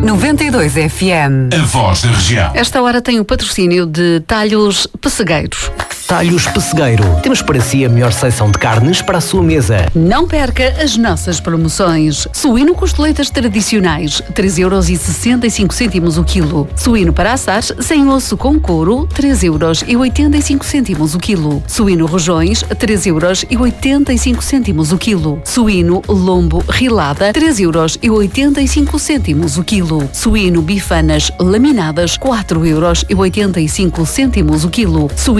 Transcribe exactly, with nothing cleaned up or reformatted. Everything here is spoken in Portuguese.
noventa e dois F M. A voz da região. Esta hora tem o patrocínio de Talhos Pessegueiros. Talhos Pessegueiro. Temos para si a melhor seção de carnes para a sua mesa. Não perca as nossas promoções. Suíno costeleitas tradicionais, três euros e sessenta e cinco cêntimos o quilo. Suíno para assar, sem osso com couro, três euros e oitenta e cinco cêntimos o quilo. Suíno rojões, três euros e oitenta e cinco cêntimos o quilo. Suíno lombo rilada, três euros e oitenta e cinco cêntimos o quilo. Suíno bifanas laminadas, quatro euros e oitenta e cinco cêntimos o quilo. Suíno